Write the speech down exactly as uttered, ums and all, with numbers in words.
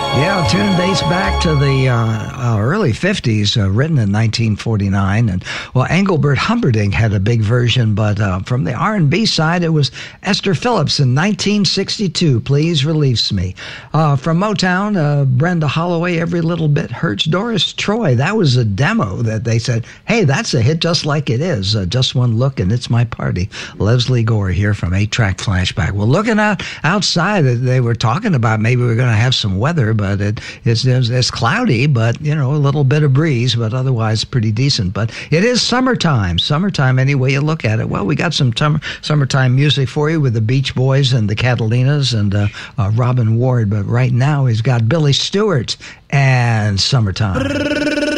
Yeah, tune dates back to the uh, uh, early fifties, uh, written in nineteen forty-nine. And, well, Engelbert Humperdinck had a big version, but uh, from the R and B side, it was Esther Phillips in nineteen sixty-two, Please Release Me. Uh, from Motown, uh, Brenda Holloway, Every Little Bit Hurts. Doris Troy, that was a demo that they said, hey, that's a hit just like it is. Uh, just one look and it's my party. Leslie Gore here from eight track Flashback. Well, looking out outside, they were talking about maybe we're going to have some weather, but it, it's, it's cloudy, but, you know, a little bit of breeze, but otherwise pretty decent. But it is summertime, summertime any way you look at it. Well, we got some tum- summertime music for you with the Beach Boys and the Catalinas and uh, uh, Robin Ward, but right now he's got Billy Stewart and Summertime.